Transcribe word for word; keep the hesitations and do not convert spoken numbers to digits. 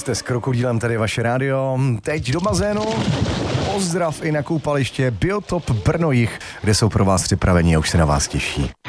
Jste s Krokodýlem, tady vaše rádio. Teď do bazénu. Pozdrav i na koupaliště Biotop Brno Jih, kde jsou pro vás připraveni a už se na vás těší.